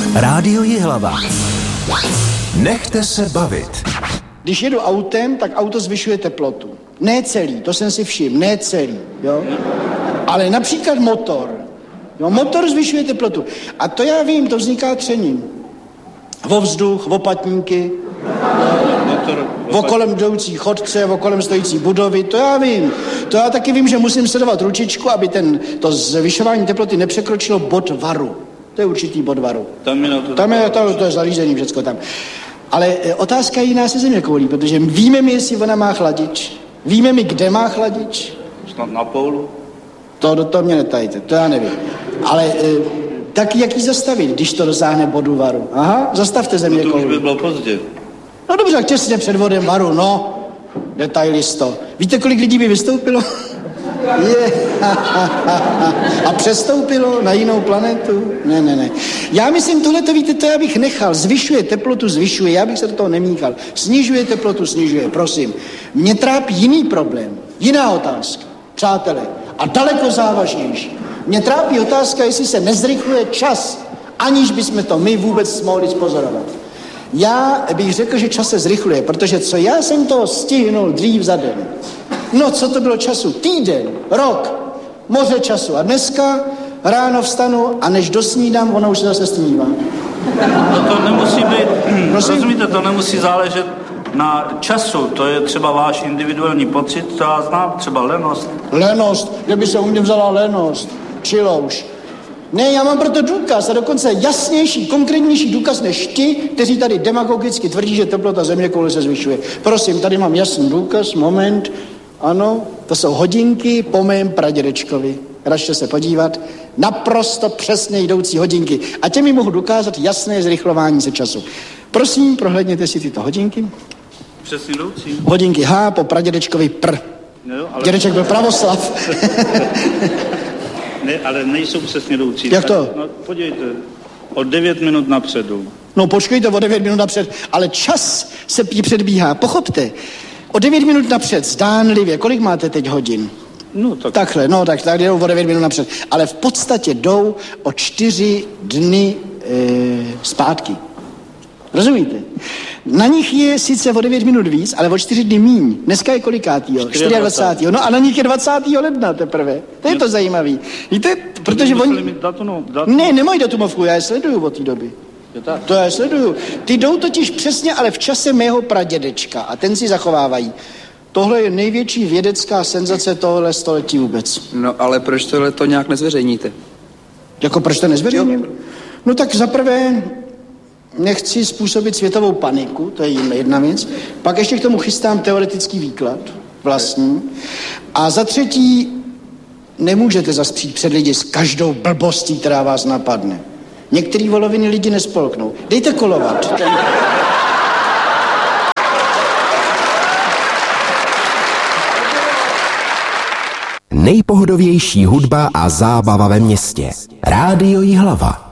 Rádio Jihlava. Nechte se bavit. Když jedu autem, tak auto zvyšuje teplotu. Ne celý, to jsem si všiml, ne celý, jo. Ale například motor. Jo, motor zvyšuje teplotu. A to já vím, to vzniká třením. Vo vzduch, vo patníky, vo kolem jdoucí chodce, vo kolem stojící budovy, to já vím. To já taky vím, že musím sledovat ručičku, aby to zvyšování teploty nepřekročilo bod varu. To je určitý bod varu. To je zařízení, všecko tam. Ale otázka je jiná se zeměkoulí, protože víme mi, jestli ona má chladič. Víme mi, kde má chladič. Snad na poulu? To mě netajte, to já nevím. Ale tak jak ji zastavit, když to dosáhne bodu varu? Aha, zastavte zeměkouli. No to už by bylo pozdě. No dobře, tak těsně před bodem varu, no. Detailisto. Víte, kolik lidí by vystoupilo? A přestoupilo na jinou planetu? Ne. Já myslím, tohleto, víte, to já bych nechal. Zvyšuje teplotu, zvyšuje, já bych se do toho nemíchal. Snižuje teplotu, snižuje, prosím. Mě trápí jiný problém, jiná otázka, přátelé, a daleko závažnější. Mě trápí otázka, jestli se nezrychluje čas, aniž bychom to my vůbec mohli spozorovat. Já bych řekl, že čas se zrychluje, protože co já jsem to stihnul dřív za den. No, co to bylo času? Týden, rok, moře času. A dneska ráno vstanu a než dosnídám, ona už se zase stmívá. No to nemusí být, rozumíte, to nemusí záležet na času, to je třeba váš individuální pocit, to já znám, třeba lenost. Lenost, kde by se u mě vzala lenost? Čilouš. Ne, já mám proto důkaz a dokonce jasnější, konkrétnější důkaz než ti, kteří tady demagogicky tvrdí, že teplota zeměkoule se zvyšuje. Prosím, tady mám jasný důkaz, moment. Ano, to jsou hodinky po mém pradědečkovi. Račte se podívat. Naprosto přesně jdoucí hodinky. A těmi mohu dokázat jasné zrychlování se času. Prosím, prohlédněte si tyto hodinky. Přesně jdoucí. Hodinky H po pradědečkovi pr. No, ale... Dědeček byl pravoslav. Ne, ale nejsou přesně jdoucí. Jak to? No, podívejte, o 9 minut napředu. No počkejte, o 9 minut napřed, ale čas se předbíhá, pochopte. O 9 minut napřed, zdánlivě, kolik máte teď hodin? No, tak... Takhle, no tak jdou o 9 minut napřed, ale v podstatě jdou o 4 dny zpátky. Rozumíte? Na nich je sice o 9 minut víc, ale o 4 dny míň. Dneska je kolikátýho? 24. No a na nich je 20. ledna teprve. To je to zajímavý. Víte, protože oni... Ne, nemají datumovku, já je sleduju od té doby. To já sleduju. Ty jdou totiž přesně, ale v čase mého pradědečka a ten si zachovávají. Tohle je největší vědecká senzace tohle století vůbec. No ale proč tohle to nějak nezveřejníte? Jako proč to nezveřejním? No tak zaprvé nechci způsobit světovou paniku, to je jedna věc. Pak ještě k tomu chystám teoretický výklad vlastní. A za třetí, nemůžete zaspřít před lidi s každou blbostí, která vás napadne. Některý voloviny lidi nespolknou. Dejte kolovat. Nejpohodovější hudba a zábava ve městě. Rádio Jihlava.